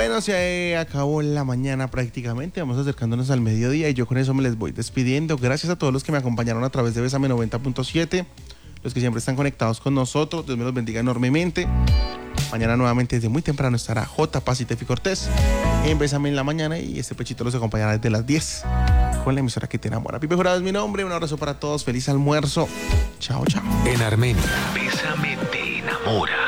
Bueno, se acabó la mañana prácticamente, vamos acercándonos al mediodía y yo con eso me les voy despidiendo. Gracias a todos los que me acompañaron a través de Bésame 90.7, los que siempre están conectados con nosotros, Dios me los bendiga enormemente. Mañana nuevamente desde muy temprano estará J. Paz y Tefi Cortés en Bésame en la mañana y este pechito los acompañará desde las 10 con la emisora que te enamora. Pipe Jurado es mi nombre, un abrazo para todos, feliz almuerzo, chao, chao. En Armenia, Bésame te enamora.